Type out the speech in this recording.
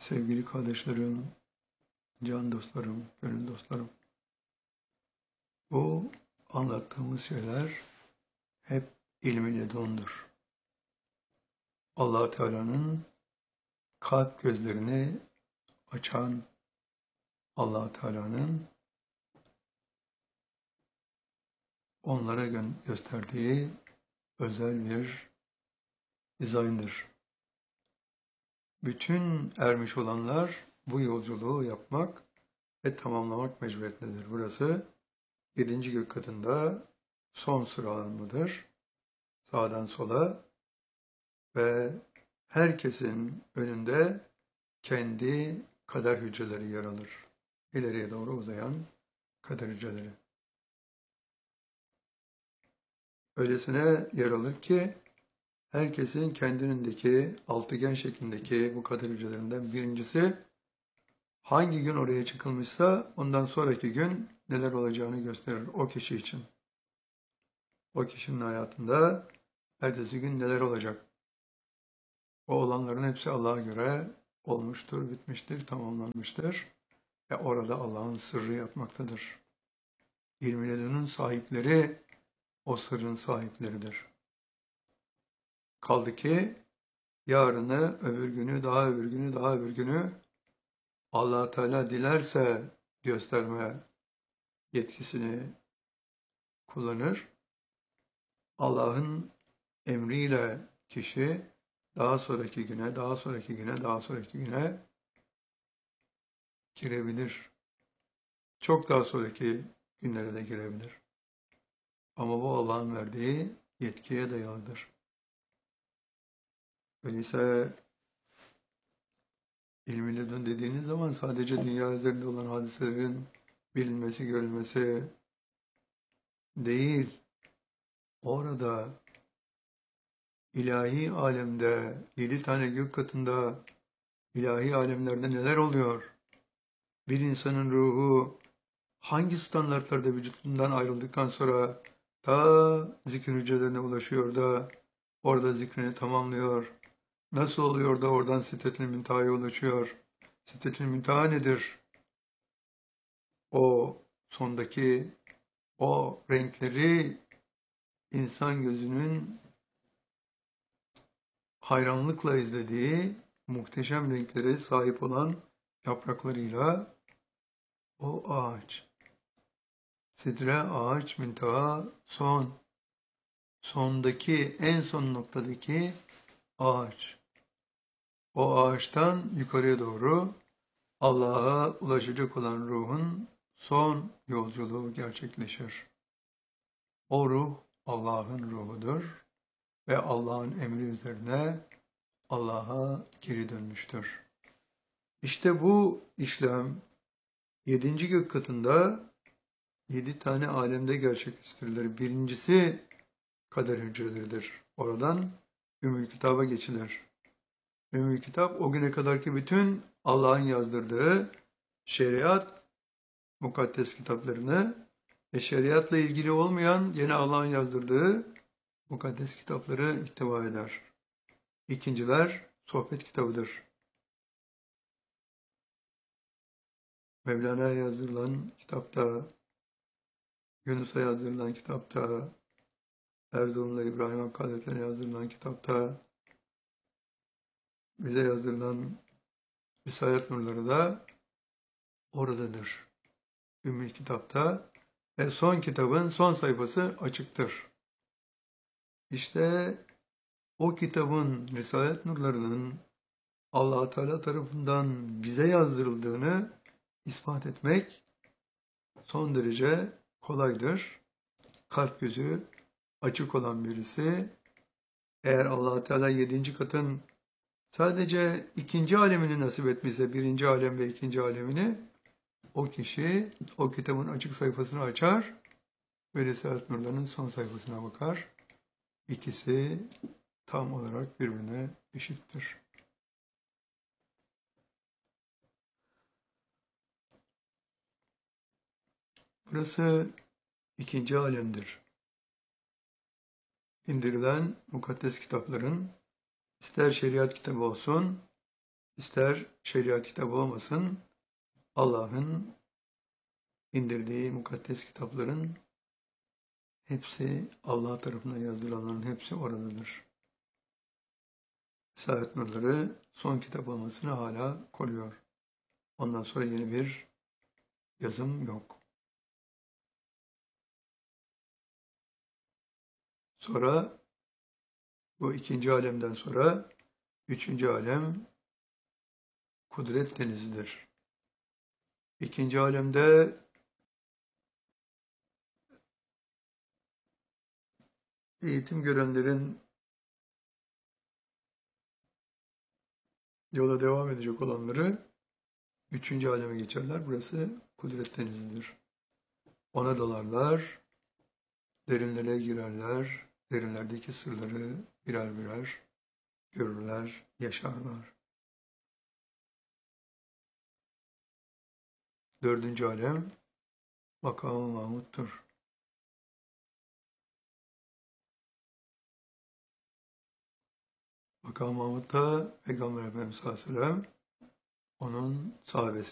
Sevgili kardeşlerim, can dostlarım, gönül dostlarım. Bu anlattığımız şeyler hep ilmi ledundur. Allah Teala'nın kalp gözlerini açan, Allah Teala'nın onlara gösterdiği özel bir dizayndır. Bütün ermiş olanlar bu yolculuğu yapmak ve tamamlamak mecburiyetindedir. Burası 7. gök katında son sıralanmadır. Sağdan sola ve herkesin önünde kendi kader hücreleri yer alır. İleriye doğru uzayan kader hücreleri. Öylesine yer alır ki herkesin kendinindeki altıgen şeklindeki bu kader hücrelerinden birincisi hangi gün oraya çıkılmışsa ondan sonraki gün neler olacağını gösterir o kişi için. O kişinin hayatında ertesi gün neler olacak? O olanların hepsi Allah'a göre olmuştur, bitmiştir, tamamlanmıştır. Ve orada Allah'ın sırrı yatmaktadır. İlm-i ledunun sahipleri o sırrın sahipleridir. Kaldı ki yarını, öbür günü, daha öbür günü, daha öbür günü Allah Teala dilerse gösterme yetkisini kullanır. Allah'ın emriyle kişi daha sonraki güne, daha sonraki güne, daha sonraki güne girebilir. Çok daha sonraki günlere de girebilir. Ama bu Allah'ın verdiği yetkiye dayalıdır. Öyleyse ilm-i ledun dediğiniz zaman sadece dünya üzerinde olan hadiselerin bilinmesi, görülmesi değil. Orada ilahi alemde, 7 tane gök katında ilahi alemlerde neler oluyor? Bir insanın ruhu hangi standartlarda vücudundan ayrıldıktan sonra ta zikir hücrelerine ulaşıyor da orada zikrini tamamlıyor. Nasıl oluyor da oradan Sidret-i Münteha'ya ulaşıyor? Sidret-i Münteha nedir? O sondaki o renkleri insan gözünün hayranlıkla izlediği muhteşem renklere sahip olan yapraklarıyla o ağaç. Sidre ağaç münteha son. Sondaki en son noktadaki ağaç. O ağaçtan yukarıya doğru Allah'a ulaşacak olan ruhun son yolculuğu gerçekleşir. O ruh Allah'ın ruhudur ve Allah'ın emri üzerine Allah'a geri dönmüştür. İşte bu işlem 7. gök katında 7 tane alemde gerçekleştirilir. Birincisi kader hücreleridir. Oradan Ümmül Kitab'a geçilir. Ümmül Kitap o güne kadarki bütün Allah'ın yazdırdığı şeriat, mukaddes kitaplarını ve şeriatla ilgili olmayan yine Allah'ın yazdırdığı mukaddes kitapları ihtiva eder. İkinciler sohbet kitabıdır. Mevlana'ya yazdırılan kitapta, Yunus'a yazdırılan kitapta, Erzurum'da İbrahim Hakkı Hazretleri'ne yazdırılan kitapta, bize yazdırılan Risalet nurları da oradadır. Ümmül Kitap'ta ve son kitabın son sayfası açıktır. İşte o kitabın, Risalet nurlarının Allah Teala tarafından bize yazdırıldığını ispat etmek son derece kolaydır. Kalp gözü açık olan birisi, eğer Allah Teala 7. katın sadece 2. alemini nasip etmişse, 1. alem ve 2. alemini, o kişi o kitabın açık sayfasını açar ve Risalet nurlarının son sayfasına bakar. İkisi tam olarak birbirine eşittir. Burası 2. alemdir. İndirilen mukaddes kitapların ister şeriat kitabı olsun, İster şeriat kitabı olmasın, Allah'ın indirdiği mukaddes kitapların hepsi, Allah tarafından yazılanların hepsi oradadır. Risalet nurları son kitap olmasını hala koruyor. Ondan sonra yeni bir yazım yok. Sonra bu ikinci alemden sonra üçüncü alem kudret denizidir. İkinci alemde eğitim görenlerin yola devam edecek olanları üçüncü aleme geçerler. Burası kudret denizidir. Ona dalarlar, derinlere girerler, derinlerdeki sırları birer birer görürler, yaşarlar. Dördüncü alem makam-ı Mahmud'dur. Makam-ı Mahmud da Peygamber Efendimiz sallallahu aleyhi ve sellem onun sahabesi.